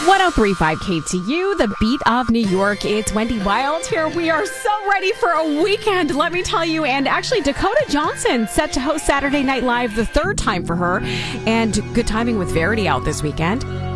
1035 KTU, the beat of New York. It's Wendy Wild here. We are so ready for a weekend, let me tell you. And actually, Dakota Johnson set to host Saturday Night Live the third time for her. And good timing with Verity out this weekend.